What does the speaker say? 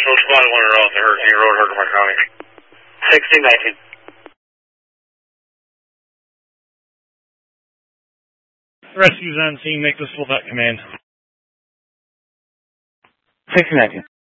No spot one off the Hurricane Road, Herkimer County. 1619. Rescue's on scene, make this full dot command. 1619.